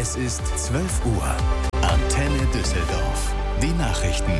Es ist 12 Uhr. Antenne Düsseldorf. Die Nachrichten.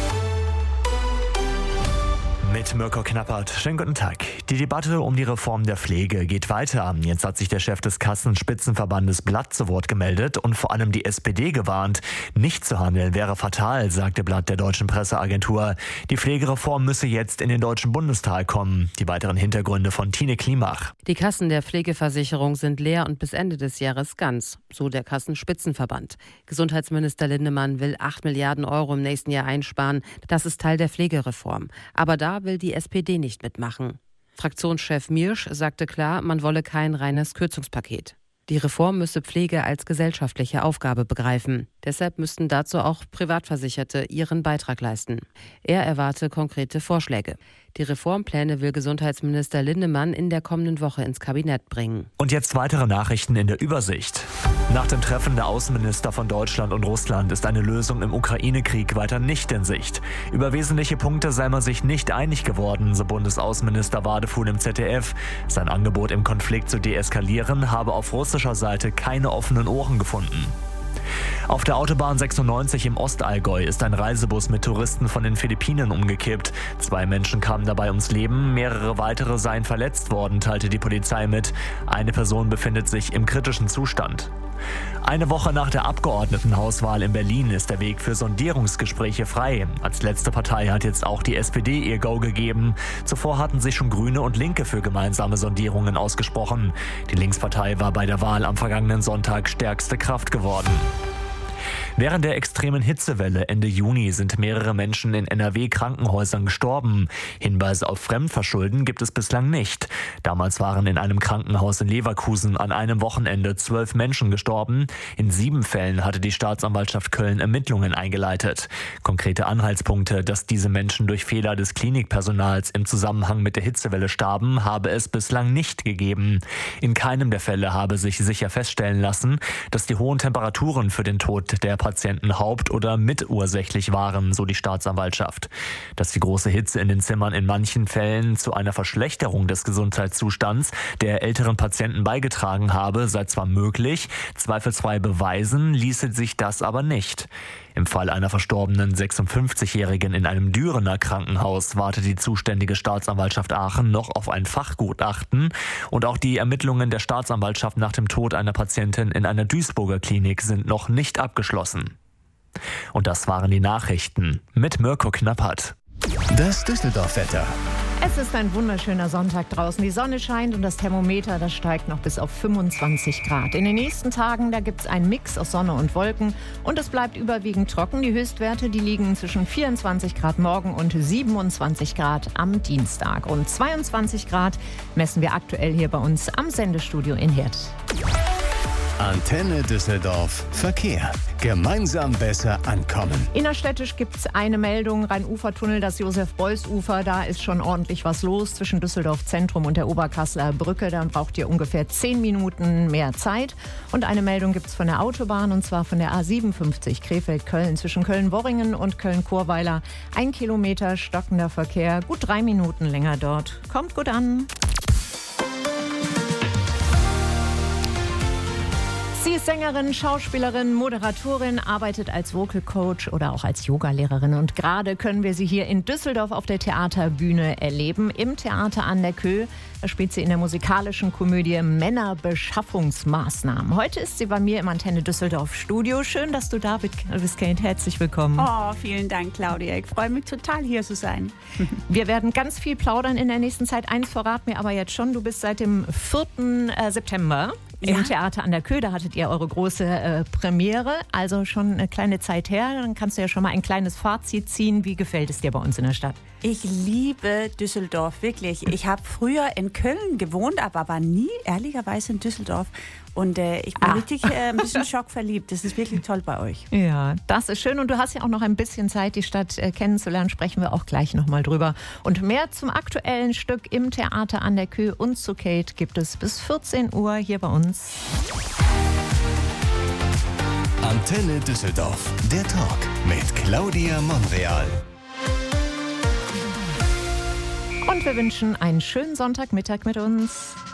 Mit Mirko Knappert. Schönen guten Tag. Die Debatte um die Reform der Pflege geht weiter. Jetzt hat sich der Chef des Kassenspitzenverbandes Blatt zu Wort gemeldet und vor allem die SPD gewarnt. Nicht zu handeln wäre fatal, sagte Blatt der deutschen Presseagentur. Die Pflegereform müsse jetzt in den Deutschen Bundestag kommen. Die weiteren Hintergründe von Tine Klimach. Die Kassen der Pflegeversicherung sind leer und bis Ende des Jahres ganz, so der Kassenspitzenverband. Gesundheitsminister Lindemann will 8 Milliarden Euro im nächsten Jahr einsparen. Das ist Teil der Pflegereform. Aber da will die SPD nicht mitmachen. Fraktionschef Miersch sagte klar, man wolle kein reines Kürzungspaket. Die Reform müsse Pflege als gesellschaftliche Aufgabe begreifen. Deshalb müssten dazu auch Privatversicherte ihren Beitrag leisten. Er erwarte konkrete Vorschläge. Die Reformpläne will Gesundheitsminister Lindemann in der kommenden Woche ins Kabinett bringen. Und jetzt weitere Nachrichten in der Übersicht. Nach dem Treffen der Außenminister von Deutschland und Russland ist eine Lösung im Ukraine-Krieg weiter nicht in Sicht. Über wesentliche Punkte sei man sich nicht einig geworden, so Bundesaußenminister Wadefuhl im ZDF. Sein Angebot, im Konflikt zu deeskalieren, habe auf russischer Seite keine offenen Ohren gefunden. Auf der Autobahn 96 im Ostallgäu ist ein Reisebus mit Touristen von den Philippinen umgekippt. 2 Menschen kamen dabei ums Leben, mehrere weitere seien verletzt worden, teilte die Polizei mit. Eine Person befindet sich im kritischen Zustand. Eine Woche nach der Abgeordnetenhauswahl in Berlin ist der Weg für Sondierungsgespräche frei. Als letzte Partei hat jetzt auch die SPD ihr Go gegeben. Zuvor hatten sich schon Grüne und Linke für gemeinsame Sondierungen ausgesprochen. Die Linkspartei war bei der Wahl am vergangenen Sonntag stärkste Kraft geworden. Während der extremen Hitzewelle Ende Juni sind mehrere Menschen in NRW-Krankenhäusern gestorben. Hinweise auf Fremdverschulden gibt es bislang nicht. Damals waren in einem Krankenhaus in Leverkusen an einem Wochenende 12 Menschen gestorben. In 7 Fällen hatte die Staatsanwaltschaft Köln Ermittlungen eingeleitet. Konkrete Anhaltspunkte, dass diese Menschen durch Fehler des Klinikpersonals im Zusammenhang mit der Hitzewelle starben, habe es bislang nicht gegeben. In keinem der Fälle habe sich sicher feststellen lassen, dass die hohen Temperaturen für den Tod der Patienten haupt- oder mitursächlich waren, so die Staatsanwaltschaft. Dass die große Hitze in den Zimmern in manchen Fällen zu einer Verschlechterung des Gesundheitszustands der älteren Patienten beigetragen habe, sei zwar möglich, zweifelsfrei beweisen ließe sich das aber nicht. Im Fall einer verstorbenen 56-Jährigen in einem Dürener Krankenhaus wartet die zuständige Staatsanwaltschaft Aachen noch auf ein Fachgutachten und auch die Ermittlungen der Staatsanwaltschaft nach dem Tod einer Patientin in einer Duisburger Klinik sind noch nicht abgeschlossen. Und das waren die Nachrichten mit Mirko Knappert. Das Düsseldorf-Wetter. Es ist ein wunderschöner Sonntag draußen. Die Sonne scheint und das Thermometer, das steigt noch bis auf 25 Grad. In den nächsten Tagen, da gibt es einen Mix aus Sonne und Wolken und es bleibt überwiegend trocken. Die Höchstwerte, die liegen zwischen 24 Grad morgen und 27 Grad am Dienstag. Und 22 Grad messen wir aktuell hier bei uns am Sendestudio in Herd. Antenne Düsseldorf. Verkehr. Gemeinsam besser ankommen. Innerstädtisch gibt es eine Meldung. Rhein-Ufer-Tunnel, das Josef-Beuys-Ufer. Da ist schon ordentlich was los zwischen Düsseldorf Zentrum und der Oberkasseler Brücke. Dann braucht ihr ungefähr 10 Minuten mehr Zeit. Und eine Meldung gibt es von der Autobahn, und zwar von der A57 Krefeld-Köln zwischen Köln-Worringen und Köln-Chorweiler. 1 Kilometer stockender Verkehr, gut 3 Minuten länger dort. Kommt gut an. Sie ist Sängerin, Schauspielerin, Moderatorin, arbeitet als Vocal Coach oder auch als Yogalehrerin. Und gerade können wir sie hier in Düsseldorf auf der Theaterbühne erleben. Im Theater an der Köh. Da spielt sie in der musikalischen Komödie Männerbeschaffungsmaßnahmen. Heute ist sie bei mir im Antenne Düsseldorf Studio. Schön, dass du da bist, Kate. Herzlich willkommen. Oh, vielen Dank, Claudia. Ich freue mich total, hier zu sein. Wir werden ganz viel plaudern in der nächsten Zeit. Eins verrat mir aber jetzt schon. Du bist seit dem 4. September im Theater an der Köh. Da hattet ihr eure große Premiere, also schon eine kleine Zeit her. Dann kannst du ja schon mal ein kleines Fazit ziehen. Wie gefällt es dir bei uns in der Stadt? Ich liebe Düsseldorf, wirklich. Ich habe früher in Köln gewohnt, aber war nie ehrlicherweise in Düsseldorf. Und ich bin richtig ein bisschen schockverliebt. Das ist wirklich toll bei euch. Ja, das ist schön. Und du hast ja auch noch ein bisschen Zeit, die Stadt kennenzulernen. Sprechen wir auch gleich nochmal drüber. Und mehr zum aktuellen Stück im Theater an der Köh und zu Kate gibt es bis 14 Uhr hier bei uns. Antenne Düsseldorf. Der Talk mit Claudia Monreal. Und wir wünschen einen schönen Sonntagmittag mit uns.